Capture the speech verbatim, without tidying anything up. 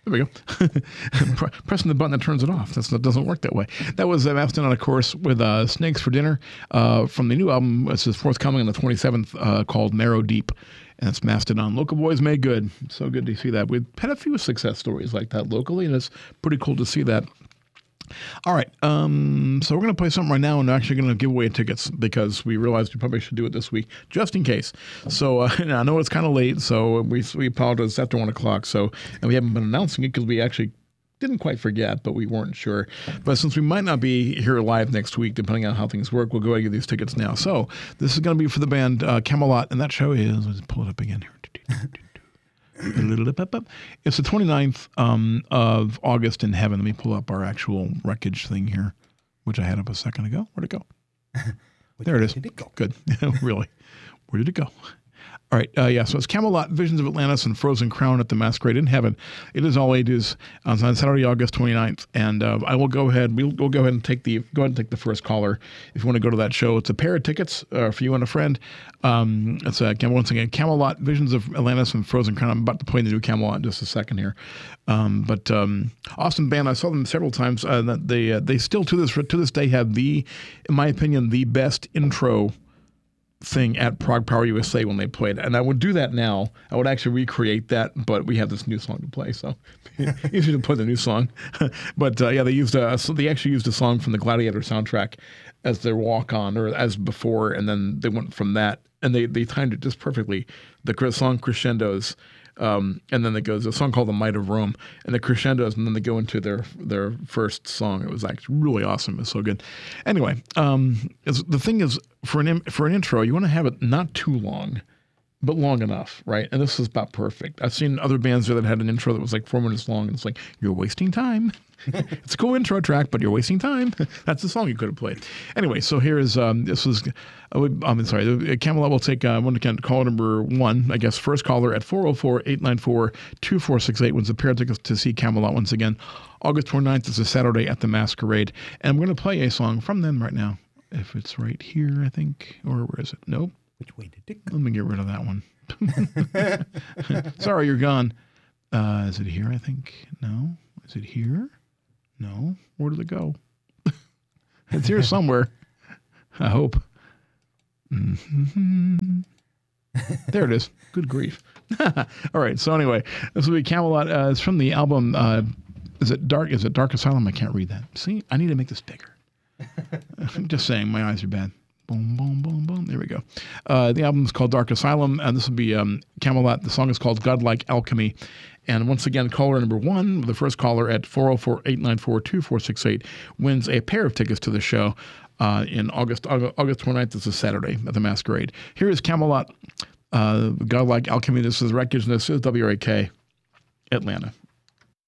There we go. Pressing the button that turns it off. That's, that doesn't work that way. That was uh, Mastodon, of course, with uh, Snakes for Dinner uh, from the new album. This is forthcoming on the twenty-seventh uh, called Narrow Deep. And it's Mastodon. Local boys made good. So good to see that. We've had a few success stories like that locally, and it's pretty cool to see that. All right. Um, so we're going to play something right now, and we're actually going to give away tickets because we realized we probably should do it this week, just in case. So uh, I know it's kind of late, so we we apologize. It's after one o'clock. So and we haven't been announcing it because we actually didn't quite forget, but we weren't sure. But since we might not be here live next week, depending on how things work, we'll go ahead and get these tickets now. So this is going to be for the band uh, Camelot, and that show is, let's pull it up again here. It's the twenty-ninth um, of August in Heaven. Let me pull up our actual wreckage thing here, which I had up a second ago. Where'd it go? There it is. Did it go? Good. Really. Where did it go? All right. Uh, yeah. So it's Camelot, Visions of Atlantis, and Frozen Crown at the Masquerade in Heaven. It is all ages on Saturday, August twenty-ninth. And uh, I will go ahead. We'll, we'll go ahead and take the go ahead and take the first caller if you want to go to that show. It's a pair of tickets uh, for you and a friend. Um, it's uh, once again Camelot, Visions of Atlantis, and Frozen Crown. I'm about to play the new Camelot in just a second here. Um, but um, awesome band. I saw them several times. Uh, that they uh, they still to this to this day have the, in my opinion, the best intro thing at Prog Power U S A when they played, and I would do that now. I would actually recreate that, but we have this new song to play, so easy to play the new song. But uh, yeah, they used a, so they actually used a song from the Gladiator soundtrack as their walk on, or as before, and then they went from that, and they they timed it just perfectly. The song crescendos. Um, and then it goes a song called "The Might of Rome," and the crescendos, and then they go into their their first song. It was actually really awesome. It was so good. Anyway, um, the thing is, for an for an intro, you want to have it not too long, but long enough, right? And this is about perfect. I've seen other bands that had an intro that was like four minutes long, and it's like, you're wasting time. It's a cool intro track, but you're wasting time. That's the song you could have played. Anyway, so here is, um, this is, uh, I'm sorry, Camelot will take, uh, one again, caller number one, I guess, first caller at four oh four, eight nine four, two four six eight wins a pair of tickets to see Camelot once again. August twenty-ninth is a Saturday at the Masquerade. And we're going to play a song from them right now. If it's right here, I think, or where is it? Nope. Which way did it go? Let me get rid of that one. Sorry, you're gone. Uh, is it here, I think? No. Is it here? No. Where did it go? It's here somewhere. I hope. Mm-hmm. There it is. Good grief. All right. So anyway, this will be Camelot. Uh, it's from the album. Uh, is it Dark? Is it Dark Asylum? I can't read that. See, I need to make this bigger. I'm just saying, my eyes are bad. Boom, boom, boom, boom. There we go. Uh, the album is called Dark Asylum, and this will be um, Camelot. The song is called Godlike Alchemy. And once again, caller number one, the first caller at four oh four, eight nine four, two four six eight, wins a pair of tickets to the show uh, in August August twenty-ninth. This is Saturday at the Masquerade. Here is Camelot, uh, Godlike Alchemy. This is Wreckage, and this is W R A K, Atlanta.